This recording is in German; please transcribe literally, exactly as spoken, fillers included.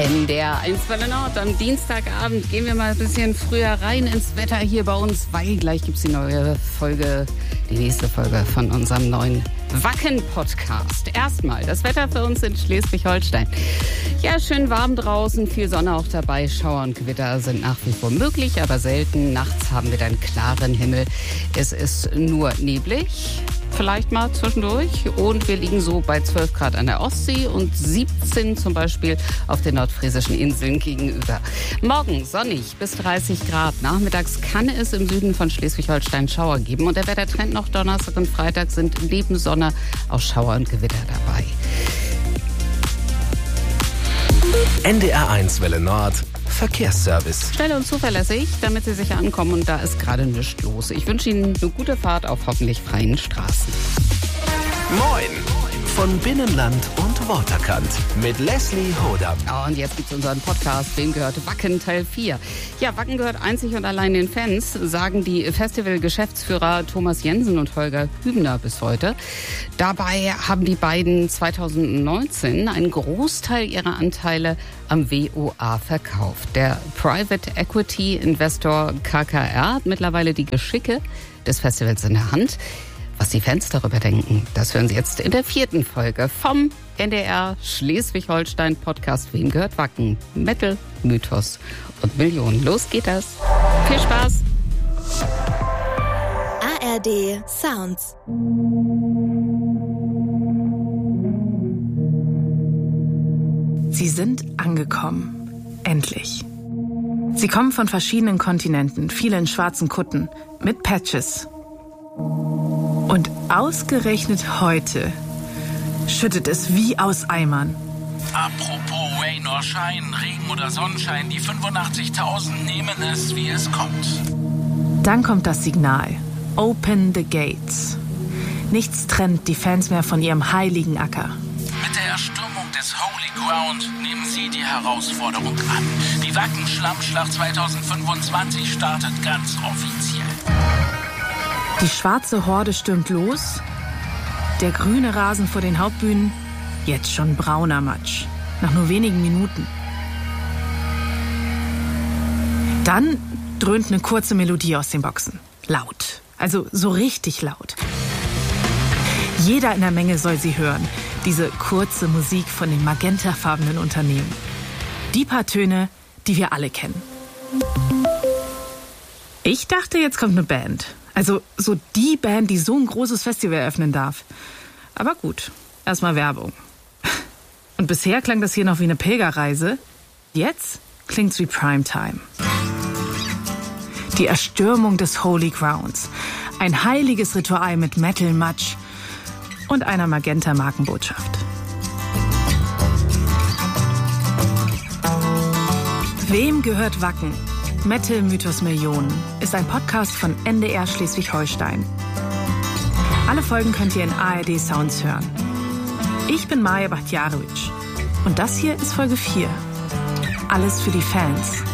N D R eins Welle Nord. Am Dienstagabend gehen wir mal ein bisschen früher rein ins Wetter hier bei uns, weil gleich gibt es die neue Folge, die nächste Folge von unserem neuen Wacken-Podcast. Erstmal das Wetter für uns in Schleswig-Holstein. Ja, schön warm draußen, viel Sonne auch dabei. Schauer und Gewitter sind nach wie vor möglich, aber selten. Nachts haben wir dann klaren Himmel. Es ist nur neblig. Vielleicht mal zwischendurch. Und wir liegen so bei zwölf Grad an der Ostsee und siebzehn zum Beispiel auf den nordfriesischen Inseln gegenüber. Morgen sonnig bis dreißig Grad. Nachmittags kann es im Süden von Schleswig-Holstein Schauer geben. Und der Wettertrend noch Donnerstag und Freitag sind neben Sonne auch Schauer und Gewitter dabei. N D R eins Welle Nord Verkehrsservice. Schnell und zuverlässig, damit Sie sicher ankommen, und da ist gerade nichts los. Ich wünsche Ihnen eine gute Fahrt auf hoffentlich freien Straßen. Moin von Binnenland und Waterkant mit Leslie Hodam. Oh, und jetzt gibt's unseren Podcast, wem gehört Wacken Teil vier. Ja, Wacken gehört einzig und allein den Fans, sagen die Festival-Geschäftsführer Thomas Jensen und Holger Hübner bis heute. Dabei haben die beiden zweitausendneunzehn einen Großteil ihrer Anteile am W O A verkauft. Der Private Equity Investor K K R hat mittlerweile die Geschicke des Festivals in der Hand. Was die Fans darüber denken, das hören Sie jetzt in der vierten Folge vom N D R Schleswig-Holstein Podcast Wem gehört Wacken? Metal, Mythos und Millionen. Los geht das. Viel Spaß. A R D Sounds. Sie sind angekommen. Endlich. Sie kommen von verschiedenen Kontinenten, viele in schwarzen Kutten, mit Patches. Und ausgerechnet heute schüttet es wie aus Eimern. Apropos Rain or Shine, Regen oder Sonnenschein, die fünfundachtzigtausend nehmen es, wie es kommt. Dann kommt das Signal. Open the gates. Nichts trennt die Fans mehr von ihrem heiligen Acker. Mit der Erstürmung des Holy Ground nehmen Sie die Herausforderung an. Die Wacken-Schlammschlacht zweitausendfünfundzwanzig startet ganz offiziell. Die schwarze Horde stürmt los. Der grüne Rasen vor den Hauptbühnen, jetzt schon brauner Matsch. Nach nur wenigen Minuten. Dann dröhnt eine kurze Melodie aus den Boxen. Laut. Also so richtig laut. Jeder in der Menge soll sie hören. Diese kurze Musik von den magentafarbenen Unternehmen. Die paar Töne, die wir alle kennen. Ich dachte, jetzt kommt eine Band. Also so die Band, die so ein großes Festival eröffnen darf. Aber gut, erstmal Werbung. Und bisher klang das hier noch wie eine Pilgerreise. Jetzt klingt's wie Primetime. Die Erstürmung des Holy Grounds. Ein heiliges Ritual mit Metal-Matsch und einer Magenta-Markenbotschaft. Wem gehört Wacken? Metal Mythos Millionen ist ein Podcast von N D R Schleswig-Holstein. Alle Folgen könnt ihr in A R D Sounds hören. Ich bin Maja Bachtjarewitsch und das hier ist Folge vier. Alles für die Fans.